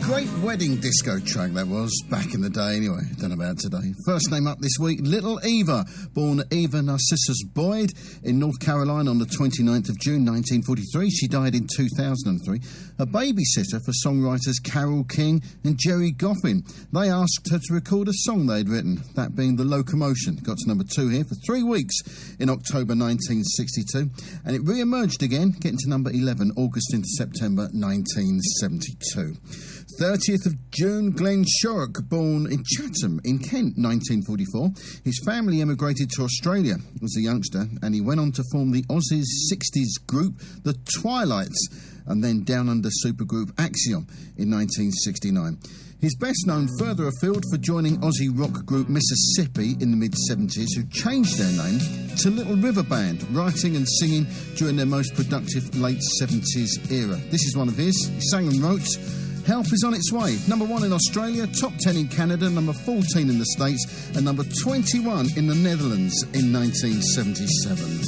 Great wedding disco track that was, back in the day anyway, don't know about today. First name up this week, Little Eva, born Eva Narcissus Boyd in North Carolina on the 29th of June 1943. She died in 2003. A babysitter for songwriters Carole King and Jerry Goffin. They asked her to record a song they'd written, that being The Locomotion. Got to number 2 here for 3 weeks in October 1962, and it re-emerged again, getting to number 11 August into September 1972. 30th of June, Glenn Shorrock, born in Chatham in Kent, 1944. His family emigrated to Australia as a youngster, and he went on to form the Aussies 60s group, The Twilights, and then down under supergroup Axiom in 1969. He's best known further afield for joining Aussie rock group Mississippi in the mid-70s, who changed their name to Little River Band, writing and singing during their most productive late 70s era. This is one of his. He sang and wrote Help Is On Its Way. Number 1 in Australia, top 10 in Canada, number 14 in the States, and number 21 in the Netherlands in 1977.